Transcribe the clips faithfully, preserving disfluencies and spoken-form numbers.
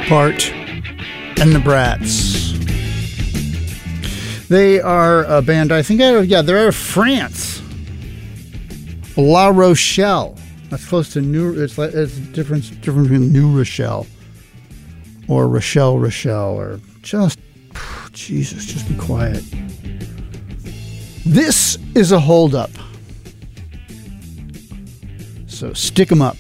Bart and the Brats. They are a band, I think, out of, yeah, they're out of France. La Rochelle. That's close to New, it's like, it's a difference, difference between New Rochelle or Rochelle, Rochelle, or just, Jesus, just be quiet. This is a holdup. So stick 'em up.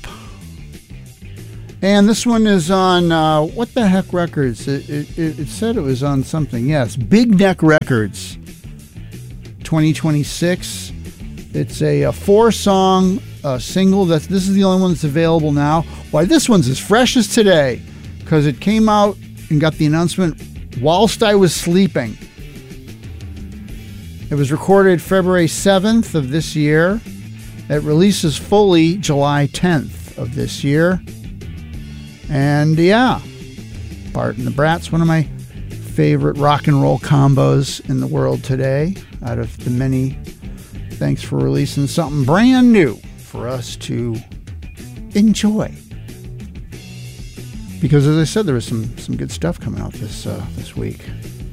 And this one is on, uh, what the heck records? It, it, it said it was on something. Yes, Big Neck Records, twenty twenty-six. It's a, a four-song uh, single. That's This is the only one that's available now. Why, this one's as fresh as today, because it came out and got the announcement whilst I was sleeping. It was recorded February seventh of this year. It releases fully July tenth of this year. And yeah, Bart and the Brats, one of my favorite rock and roll combos in the world today. Out of the many, thanks for releasing something brand new for us to enjoy. Because as I said, there was some some good stuff coming out this uh, this week.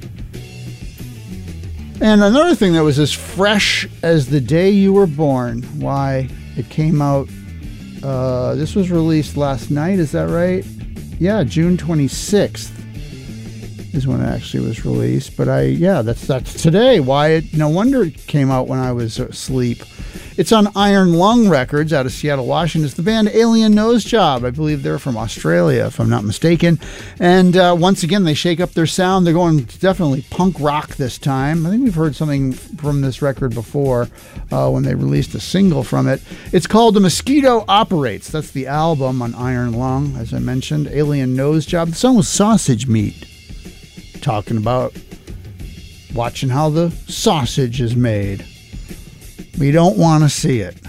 And another thing that was as fresh as the day you were born. Why, it came out. Uh, this was released last night, is that right? Yeah, June twenty-sixth is when it actually was released. But I, yeah, that's that's today. Why? It, no wonder it came out when I was asleep. It's on Iron Lung Records out of Seattle, Washington. It's the band Alien Nose Job. I believe they're from Australia, if I'm not mistaken. And uh, once again, they shake up their sound. They're going definitely punk rock this time. I think we've heard something from this record before uh, when they released a single from it. It's called The Mosquito Operates. That's the album on Iron Lung, as I mentioned. Alien Nose Job. The song was Sausage Meat, talking about watching how the sausage is made. We don't want to see it.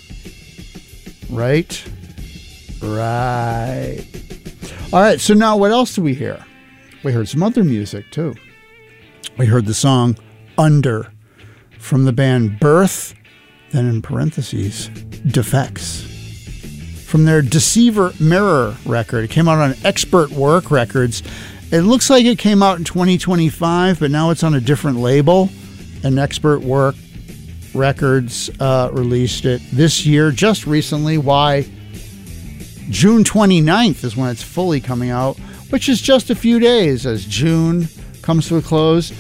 Right? Right. All right, so now what else do we hear? We heard some other music, too. We heard the song Under from the band Birth, then in parentheses, Defects. From their Deceiver Mirror record. It came out on Expert Work Records. It looks like it came out in twenty twenty-five, but now it's on a different label. And Expert Work Records uh, released it this year, just recently. Why? June twenty-ninth is when it's fully coming out, which is just a few days as June comes to a close.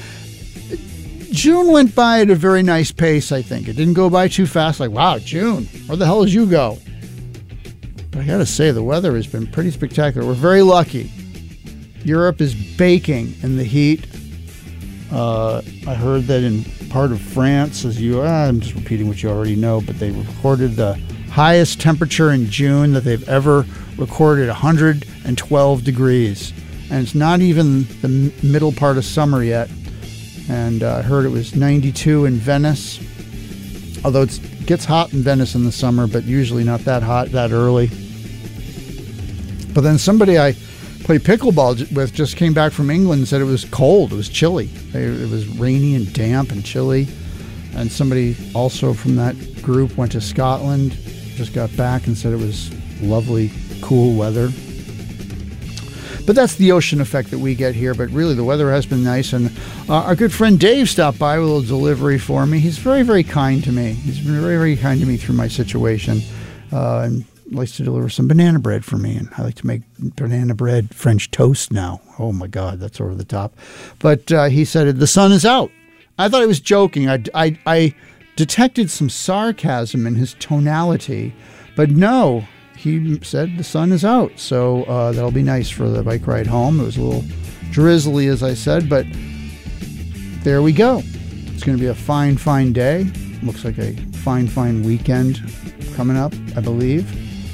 June went by at a very nice pace, I think. It didn't go by too fast, like, wow, June, where the hell did you go? But I gotta say, the weather has been pretty spectacular. We're very lucky. Europe is baking in the heat. Uh, I heard that in part of France, as you, ah, I'm just repeating what you already know, but they recorded the highest temperature in June that they've ever recorded, one hundred twelve degrees. And it's not even the middle part of summer yet. And uh, I heard it was ninety-two in Venice. Although it's, it gets hot in Venice in the summer, but usually not that hot that early. But then somebody I play pickleball with just came back from England and said it was cold. It was chilly. It was rainy and damp and chilly. And somebody also from that group went to Scotland, just got back and said it was lovely, cool weather. But that's the ocean effect that we get here. But really, the weather has been nice. And uh, our good friend Dave stopped by with a little delivery for me. He's very, very kind to me. He's been very, very kind to me through my situation. Uh, and likes to deliver some banana bread for me, and I like to make banana bread French toast now. Oh my God, that's over the top. But uh, he said, the sun is out. I thought he was joking. I, I, I detected some sarcasm in his tonality, but no, he said the sun is out. So uh, that'll be nice for the bike ride home. It was a little drizzly, as I said, but there we go. It's going to be a fine, fine day. Looks like a fine, fine weekend coming up, I believe.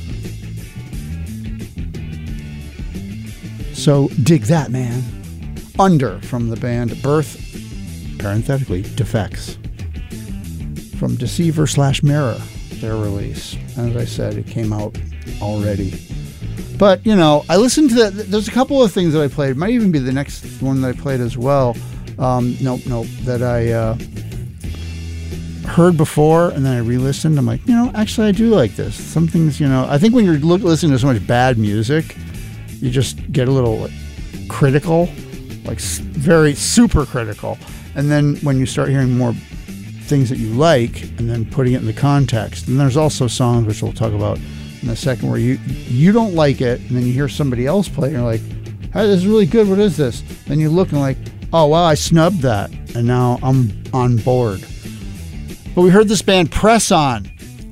So dig that, man. Under from the band Birth, parenthetically, Defects. From Deceiver slash Mirror, their release. As I said, it came out already. But, you know, I listened to that. There's a couple of things that I played. It might even be the next one that I played as well. Um, nope, nope. That I uh, heard before and then I re-listened. I'm like, you know, actually I do like this. Some things, you know, I think when you're look, listening to so much bad music, you just get a little critical, like very super critical. And then when you start hearing more things that you like and then putting it in the context, and there's also songs which we'll talk about in a second where you you don't like it, and then you hear somebody else play it and you're like, hey, this is really good, what is this? Then you look and like, oh wow, I snubbed that, and now I'm on board. But we heard this band Press On,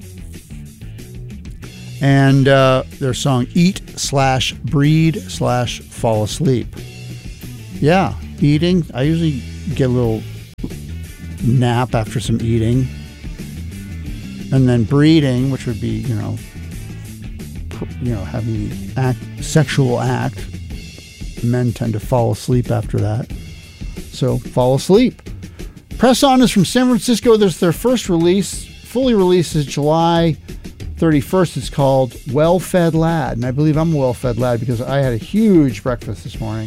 and uh, their song Eat slash Breed slash Fall Asleep. Yeah, eating. I usually get a little nap after some eating. And then breeding, which would be, you know, you know, having the act, sexual act. Men tend to fall asleep after that. So, fall asleep. Press On is from San Francisco. There's their first release, fully released is July thirty-first. It's called Well Fed Lad. And I believe I'm a well fed lad because I had a huge breakfast this morning.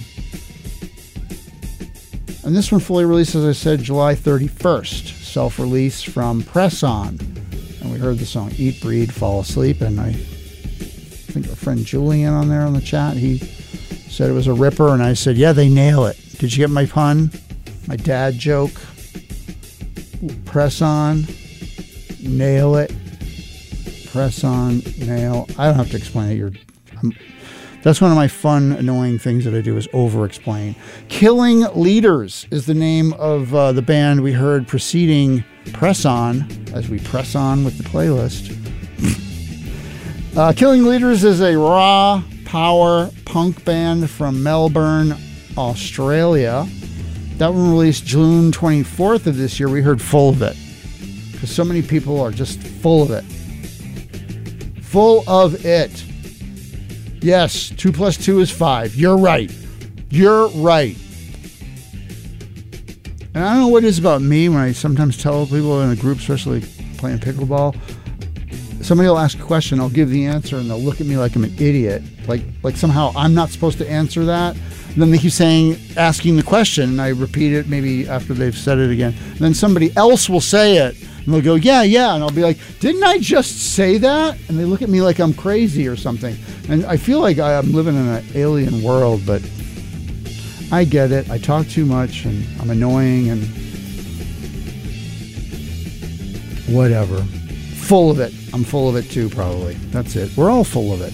And this one fully released, as I said, July thirty-first. Self-release from Press On. And we heard the song Eat, Breed, Fall Asleep. And I think our friend Julian on there on the chat, he said it was a ripper. And I said, yeah, they nail it. Did you get my pun? My dad joke? Press On. Nail it. Press on, nail. I don't have to explain it. You're, I'm, that's one of my fun, annoying things that I do is over-explain. Killing Leaders is the name of uh, the band we heard preceding Press On, as we press on with the playlist. uh, Killing Leaders is a raw power punk band from Melbourne, Australia. That one released June twenty-fourth of this year. We heard Full of It, because so many people are just full of it. Full of it. Yes, two plus two is five. You're right. You're right. And I don't know what it is about me when I sometimes tell people in a group, especially playing pickleball, somebody will ask a question, I'll give the answer, and they'll look at me like I'm an idiot. Like like somehow I'm not supposed to answer that. And then they keep saying, asking the question, and I repeat it maybe after they've said it again. And then somebody else will say it. And they'll go, yeah, yeah. And I'll be like, didn't I just say that? And they look at me like I'm crazy or something. And I feel like I'm living in an alien world, but I get it. I talk too much and I'm annoying and whatever. Full of it. I'm full of it too, probably. That's it. We're all full of it.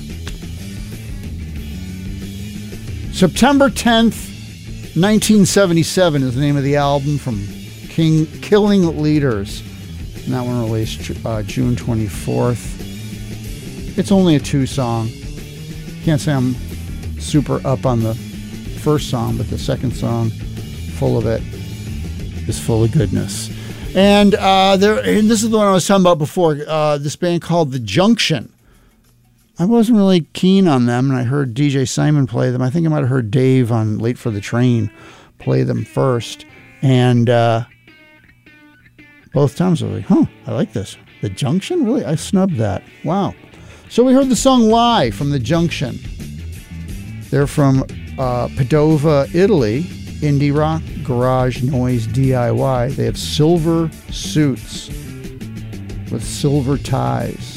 September tenth, nineteen seventy-seven is the name of the album from King Killing Leaders. And that one released uh, June twenty-fourth. It's only a two-song. Can't say I'm super up on the first song, but the second song, Full of It, is full of goodness. And uh, there, and this is the one I was talking about before, uh, this band called The Junction. I wasn't really keen on them, and I heard D J Simon play them. I think I might have heard Dave on Late for the Train play them first. And... Uh, Both times I was like, huh, I like this. The Junction? Really? I snubbed that. Wow. So we heard the song Lie from The Junction. They're from uh, Padova, Italy. Indie rock, garage, noise, D I Y. They have silver suits with silver ties.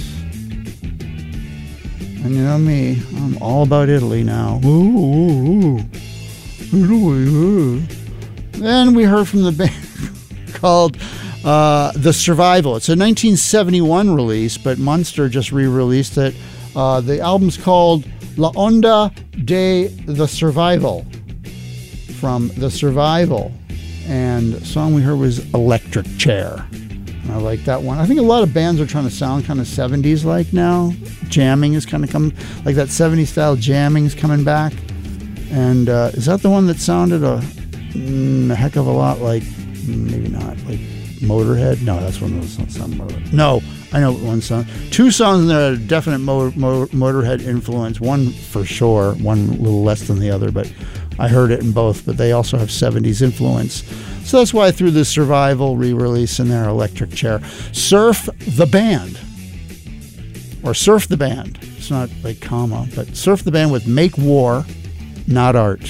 And you know me, I'm all about Italy now. Ooh, ooh, ooh. Italy, ooh. Then we heard from the band called... Uh, The Survival. It's a nineteen seventy-one release, but Munster just re-released it. Uh, the album's called La Onda de The Survival, from The Survival. And the song we heard was Electric Chair. And I like that one. I think a lot of bands are trying to sound kind of seventies-like now. Jamming is kind of coming, like that seventies-style jamming is coming back. And uh, is that the one that sounded a, mm, a heck of a lot like, maybe not, like Motorhead? No, that's one of those songs. Not Motorhead. No, I know one song. Two songs in there are definite mo- mo- Motorhead influence. One for sure, one a little less than the other, but I heard it in both. But they also have seventies influence. So that's why I threw the Survival re-release in there, Electric Chair. Surf the Band. Or Surf the Band. It's not like comma, but Surf the Band with Make War, Not Art.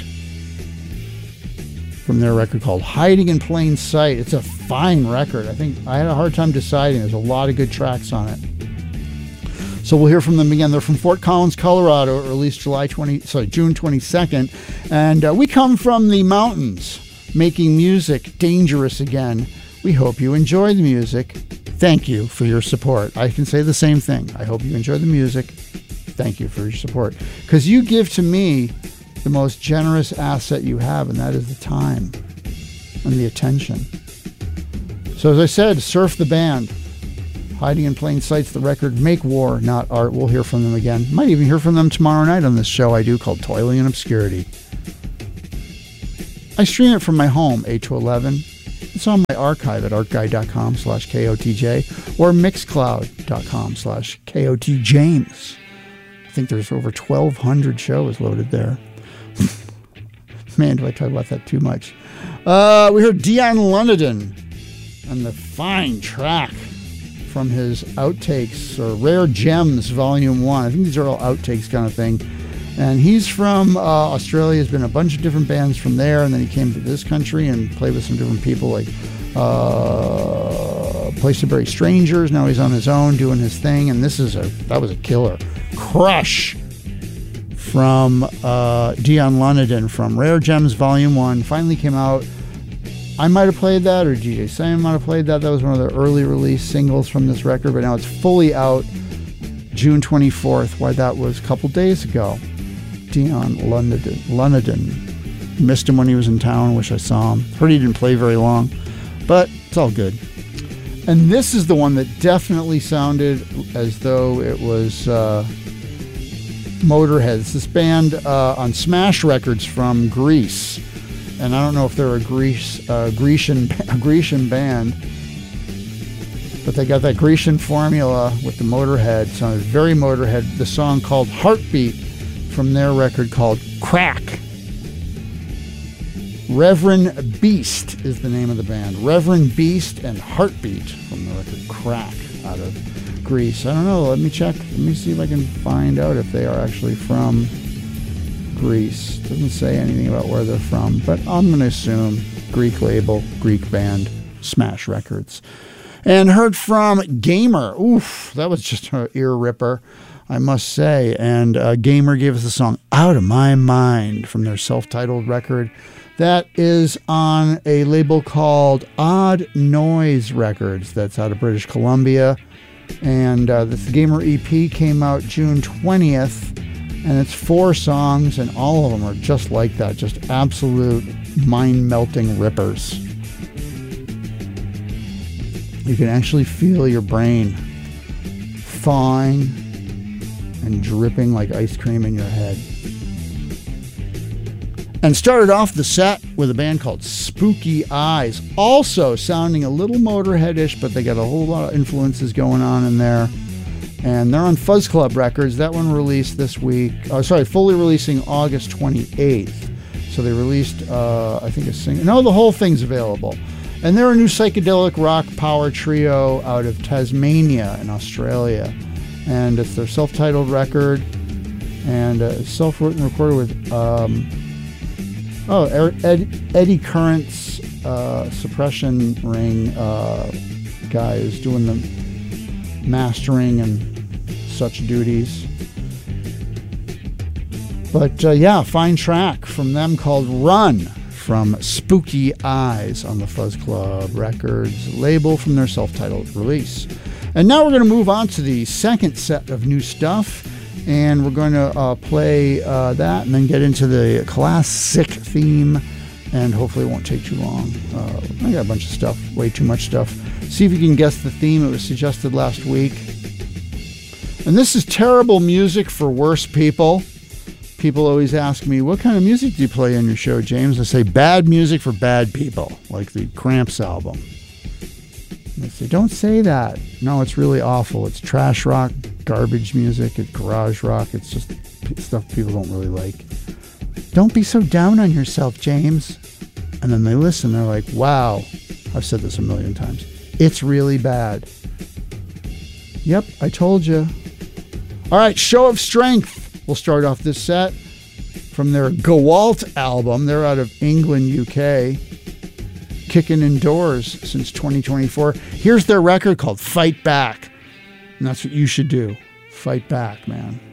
From their record called Hiding in Plain Sight. It's a fine record. I think I had a hard time deciding. There's a lot of good tracks on it. So we'll hear from them again. They're from Fort Collins, Colorado, released July twentieth, sorry, June twenty-second. And uh, we come from the mountains, making music dangerous again. We hope you enjoy the music. Thank you for your support. I can say the same thing. I hope you enjoy the music. Thank you for your support. Because you give to me the most generous asset you have, and that is the time and the attention. So as I said, Surf the Band. Hiding in Plain Sight's the record. Make War, Not Art. We'll hear from them again. Might even hear from them tomorrow night on this show I do called Toiling in Obscurity. I stream it from my home, eight to eleven. It's on my archive at artguy.com slash KOTJ or mixcloud.com slash KOTJames. I think there's over twelve hundred shows loaded there. Man, do I talk about that too much. Uh, we heard Dion London and the fine track from his Outtakes, or Rare Gems Volume one. I think these are all outtakes kind of thing. And he's from uh, Australia. He's been in a bunch of different bands from there, and then he came to this country and played with some different people, like uh, Place to Bury Strangers. Now he's on his own doing his thing, and this is a that was a killer. Crush from uh, Dion London from Rare Gems Volume one. Finally came out. I might have played that, or D J Sam might have played that. That was one of the early release singles from this record, but now it's fully out June twenty-fourth. Why, that was a couple days ago. Dion London. London. Missed him when he was in town. Wish I saw him. Heard he didn't play very long, but it's all good. And this is the one that definitely sounded as though it was uh, Motorhead. It's this band uh, on Smash Records from Greece. And I don't know if they're a Greece, uh, Grecian, a Grecian band, but they got that Grecian formula with the Motorhead. Sounded very Motorhead. The song called Heartbeat from their record called Crack. Reverend Beast is the name of the band. Reverend Beast and Heartbeat from the record Crack out of Greece. I don't know. Let me check. Let me see if I can find out if they are actually from Greece. Doesn't say anything about where they're from, but I'm going to assume Greek label, Greek band, Smash Records. And heard from Gamer. Oof, that was just an ear ripper, I must say. And uh, Gamer gave us the song Out of My Mind from their self-titled record. That is on a label called Odd Noise Records. That's out of British Columbia. And uh, this Gamer E P came out June twentieth. And it's four songs, and all of them are just like that. Just absolute mind-melting rippers. You can actually feel your brain thawing and dripping like ice cream in your head. And started off the set with a band called Spooky Eyes. Also sounding a little Motorhead-ish, but they got a whole lot of influences going on in there. And they're on Fuzz Club Records. That one released this week. Oh, sorry, fully releasing August twenty-eighth. So they released, uh, I think, a single. No, the whole thing's available. And they're a new psychedelic rock power trio out of Tasmania in Australia. And it's their self-titled record. And uh, it's self-written and recorded with um, oh Ed, Eddie Current's uh, Suppression Ring uh, guy is doing the mastering and such duties. But uh, yeah, fine track from them called Run from Spooky Eyes on the Fuzz Club Records label from their self-titled release. And now we're going to move on to the second set of new stuff, and we're going to uh, play uh, that and then get into the classic theme, and hopefully it won't take too long. Uh, I got a bunch of stuff, way too much stuff. See if you can guess the theme. It was suggested last week. And this is terrible music for worse people. People always ask me, what kind of music do you play on your show, James? I say, bad music for bad people, like the Cramps album. And they say, don't say that. No, it's really awful. It's trash rock, garbage music, it's garage rock. It's just stuff people don't really like. Don't be so down on yourself, James. And then they listen. They're like, wow. I've said this a million times. It's really bad. Yep, I told you. All right, Show of Strength. We'll start off this set from their Gawalt album. They're out of England, U K. Kicking indoors since twenty twenty-four. Here's their record called Fight Back. And that's what you should do. fight back, man.